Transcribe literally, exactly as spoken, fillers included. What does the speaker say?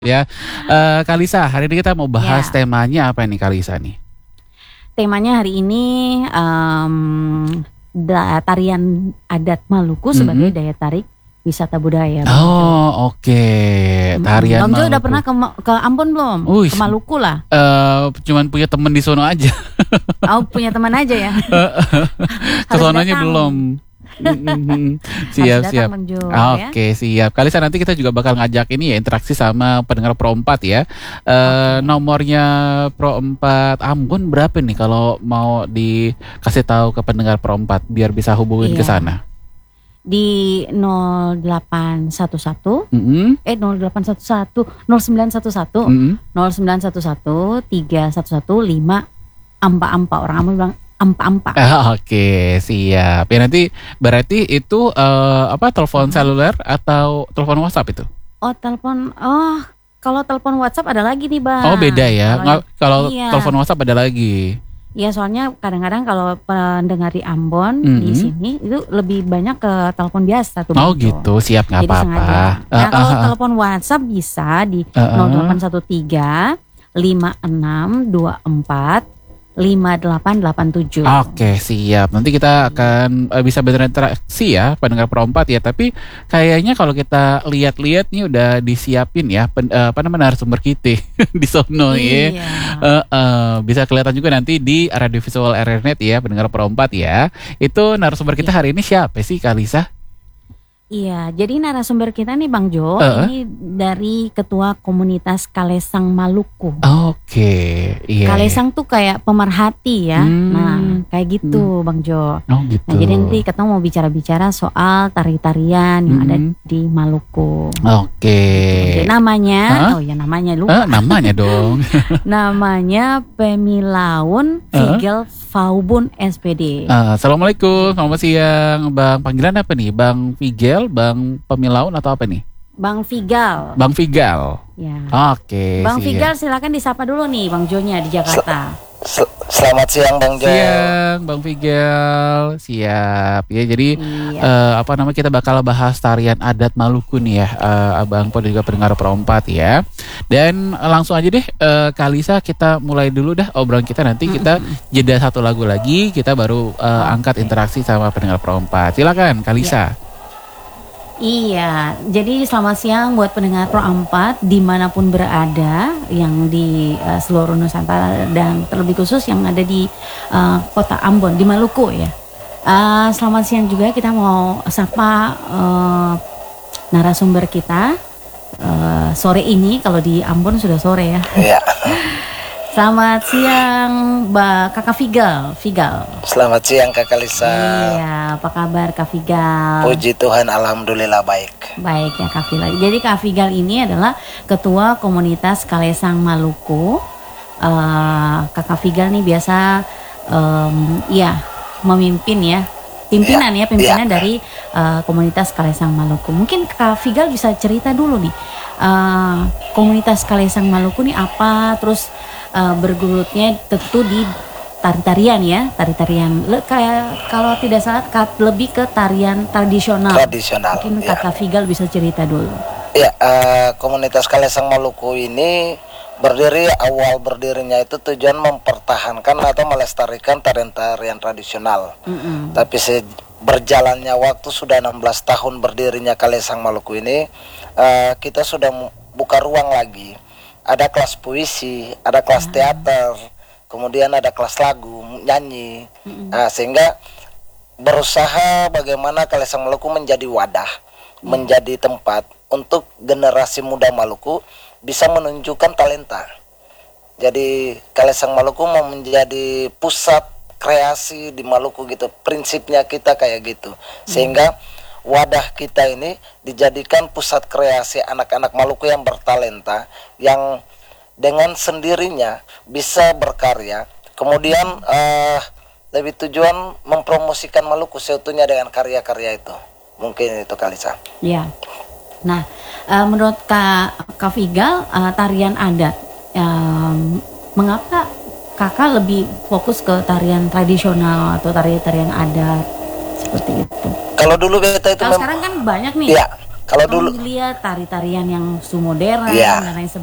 Ya, uh, Kalisa, hari ini kita mau bahas Ya, temanya apa nih Kalisa nih? temanya hari ini um, da- tarian adat Maluku sebagai Mm-mm. daya tarik wisata budaya, Bang Jo. Oh, oke. Mm-mm. Tarian Bang Jo udah pernah Maluku. ke, Ma- ke Ambon belum? Wih, Ke Maluku lah. uh, cuman punya temen di sono aja. Oh, punya teman aja ya. Harus Kesonanya datang. belum. Mm-mm. Harus Siap, datang siap. Bang Jo ya. Oke, siap. Kalisa, nanti kita juga bakal ngajak ini ya, interaksi sama pendengar Pro empat ya. Eh, Oke. nomornya Pro empat Ambon berapa nih kalau mau dikasih tahu ke pendengar Pro empat biar bisa hubungin ke Iya. sana? Di nol delapan satu satu Mm-mm. eh nol delapan satu satu nol sembilan satu satu Mm-mm. nol sembilan satu satu tiga satu satu lima ampa-ampa, orang Ambon bilang ampa-ampa. Ah, oke, siap. Ya nanti berarti itu eh, apa telepon Mm-mm. seluler atau telepon WhatsApp itu? Oh, telepon. Oh, kalau telepon WhatsApp ada lagi nih, Oh, beda Bang. ya. Kalau Nggak- Kalau iya, telepon WhatsApp ada lagi. iya, soalnya kadang-kadang kalau pendengar di Ambon di Mm-mm. sini itu lebih banyak ke telepon biasa tuh, Oh Bang Jo. gitu, siap, nggak Jadi apa-apa. sengaja. Ah, Nah, kalau ah, ah. telepon WhatsApp bisa di Ah, ah. nol delapan satu tiga lima enam dua empat lima delapan delapan tujuh. Oke, siap. Nanti kita akan eh, bisa berinteraksi ya pendengar perempat ya. Tapi kayaknya kalau kita lihat-lihat nih udah disiapin ya pen, eh, apa namanya narasumber kita di sono ya. Iya. Eh, eh, bisa kelihatan juga nanti di radio visual R R Net ya pendengar perempat ya. Itu narasumber kita Iya. hari ini siapa sih Kalisa? Iya, jadi narasumber kita nih Bang Jo, Eh, ini dari Ketua Komunitas Kalesang Maluku. Oke, iya. Kalesang tuh kayak pemerhati ya. Hmm. Nah, kayak gitu Bang Jo. Oh gitu. Nah, jadi nanti kita mau bicara-bicara soal tari-tarian yang ada Mm-mm. di Maluku. Oke. Jadi namanya, Hah? oh ya namanya Eh, lupa. namanya dong. Namanya Pemilaun Hah? Figel Faubun S P D. Ah, Assalamualaikum, selamat siang, Bang. Panggilan apa nih? Bang Figel, Bang Pemilaun atau apa nih? Bang Figal. Bang Figal. Ya. Oke, Bang siap. Figal silakan disapa dulu nih Bang Jonya di Jakarta. Sel- Selamat siang Bang Jo. Siang, Bang Figel. Siap. Ya, jadi Iya. eh, apa namanya kita bakal bahas tarian adat Maluku nih ya, eh, Abang Po dan juga pendengar perempat ya. Dan langsung aja deh, eh, Kalisa kita mulai dulu dah obrolan kita, nanti kita jeda satu lagu lagi, kita baru eh, angkat Oke. interaksi sama pendengar perempat. Silakan Kalisa. Iya, jadi selamat siang buat pendengar Pro empat dimanapun berada yang di eh, seluruh Nusantara dan terlebih khusus yang ada di eh, kota Ambon, di Maluku ya. Eh, selamat siang juga, kita mau sapa eh, narasumber kita eh, sore ini, kalau di Ambon sudah sore ya. Iya. Selamat siang Mbak Kakak Figal, Figal. Selamat siang Kak Kalisa. Iya, apa kabar Kak Figal? Puji Tuhan, alhamdulillah baik. Baik ya Kak Figal. Jadi Kak Figal ini adalah Ketua Komunitas Kalesang Maluku. Eh, Kakak Figal nih biasa em, ya memimpin ya, pimpinan ya, pimpinan Iya. dari eh, Komunitas Kalesang Maluku. Mungkin Kak Figal bisa cerita dulu nih, eh, Komunitas Kalesang Maluku nih apa, terus eh, bergelutnya tentu di tari-tarian ya, tari-tarian Le- kayak kalau tidak salah ka- lebih ke tarian tradisional. Tradisional. Mungkin Ya. Kakak Figal bisa cerita dulu. Ya, eh, komunitas Kalesang Maluku ini berdiri awal berdirinya itu tujuan mempertahankan atau melestarikan tarian-tarian tradisional. Mm-mm. Tapi se- berjalannya waktu sudah enam belas tahun berdirinya Kalesang Maluku ini, eh, kita sudah mu- buka ruang lagi. Ada kelas puisi, ada kelas teater, kemudian ada kelas lagu, nyanyi. Nah, sehingga berusaha bagaimana Kalesang Maluku menjadi wadah, menjadi tempat untuk generasi muda Maluku bisa menunjukkan talenta. Jadi Kalesang Maluku mau menjadi pusat kreasi di Maluku gitu. Prinsipnya kita kayak gitu. Sehingga wadah kita ini dijadikan pusat kreasi anak-anak Maluku yang bertalenta, yang dengan sendirinya bisa berkarya. Kemudian eh, lebih tujuan mempromosikan Maluku seutuhnya dengan karya-karya itu. Mungkin itu Kalisa. Ya. Nah, eh, menurut Kak, Kak Figal, eh, tarian adat, em, mengapa Kakak lebih fokus ke tarian tradisional atau tarian-tarian adat seperti itu? Kalau dulu beta itu Kalau mem- sekarang kan banyak nih. ya, Kalau dulu Kamu lihat tari-tarian yang modern Iya. dan lain sebagainya.